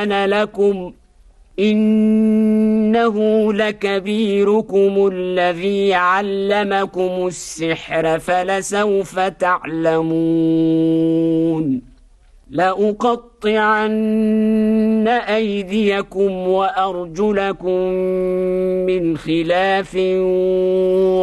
كان لكم إنه لكبيركم الذي علمكم السحر فلسوف تعلمون لأقطعن أيديكم وأرجلكم من خلاف